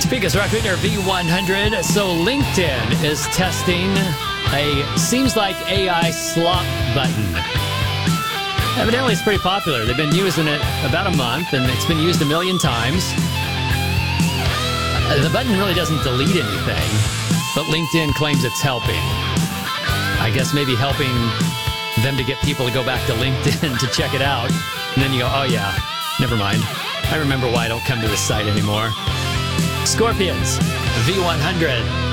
Speakers Rocketeer V100. So LinkedIn is testing a seems like AI slot button. Evidently, it's pretty popular. They've been using it about a month, and it's been used 1 million times. The button really doesn't delete anything, but LinkedIn claims it's helping. I guess maybe helping them to get people to go back to LinkedIn to check it out. And then you go, oh yeah, never mind. I remember why I don't come to this site anymore. Scorpions, V100.